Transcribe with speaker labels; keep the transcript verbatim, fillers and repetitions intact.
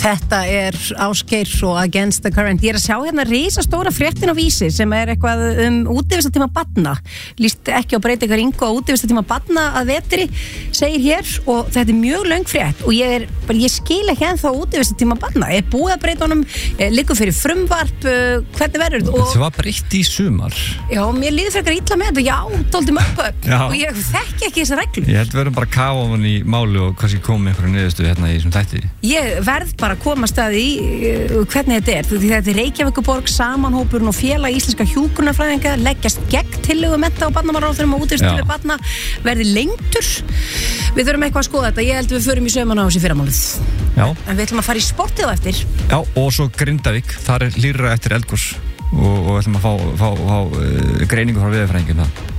Speaker 1: Þetta er Ásgeir og Against the Current. Ég er að sjá hérna risastóra fréttin á Vísi sem er eitthvað um útivistartíma barna. Lýst ekki á Breytingar Ingo á útivistartíma barna að vetri, segir hér, og þetta er mjög löng frétt og ég er bara, ég skil ekki ennþá útivistartíma barna. Er búið að breyta honum, liggur fyrir frumvarp, hvernig verður þetta?
Speaker 2: Það var breytt í sumar.
Speaker 1: Já, mér líður frekar illa með þetta, já, dóldi möpöp og ég þekki ekki þessar reglur.
Speaker 2: Ég held við verðum bara að kafa ofan í máli og kannski koma með einhverju niðurstöðu hérna í þessum þætti. Ég
Speaker 1: verð bara að komast að því uh, hvernig þetta er, því þetta er Reykjavíkurborg, Samanhópurinn og Félag íslenska hjúkrunarfræðinga leggjast gegn tillögu mennta- og barnamálaráðherra og útivistartími barna verði lengdur. Við þurfum eitthvað að skoða þetta, ég held við förum í saumana á þessi fyrramálið.
Speaker 2: Já.
Speaker 1: En við ætlum að fara í sportið á eftir.
Speaker 2: Já, og svo Grindavík, þar er hlýrra eftir eldgos og, og ætlum að fá, fá, fá uh, greiningu frá veðurfræðingjum það.